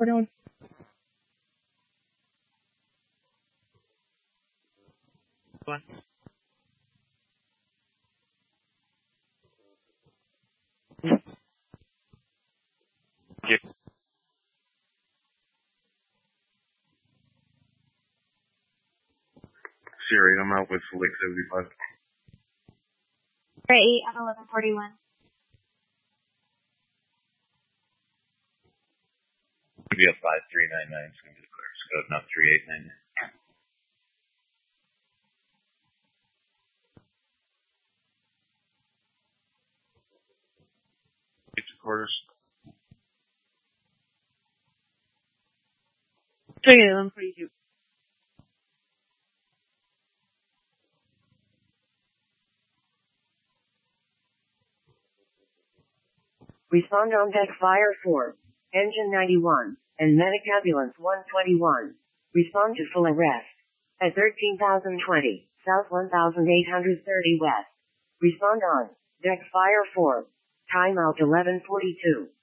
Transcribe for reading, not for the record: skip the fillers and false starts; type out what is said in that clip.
41. One. Yep. Siri, I'm out with Lake 75. For 8 at 11:41. It'll be a 5399. It's going to be the clearest code, not 3899. It's quarters. Take it, 11:42. Respond on deck Fire 4, Engine 91, and Medic Ambulance 121. Respond to full arrest. At 13,020, South 1,830 West. Respond on deck Fire 4. Timeout 11:42.